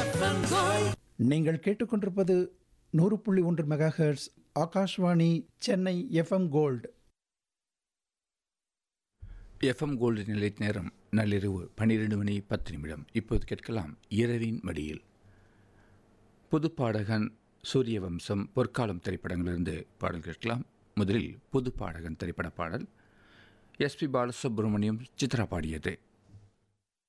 நீங்கள் கேட்டுக்கொண்டிருப்பது 100.1 megahertz Akashvani Chennai FM gold. FM gold நிலை நேரம் நள்ளிரவு 12 மணி 10 நிமிடம். இப்போது கேட்கலாம் இரவின் மடியில். புதுப்பாடகன், சூரியவம்சம், பொற்காலம் திரைப்படங்களிலிருந்து பாடல் கேட்கலாம். முதலில் புதுப்பாடகன் திரைப்பட பாடல். எஸ்பி பாலசுப்ரமணியம், சித்ரா பாடியது.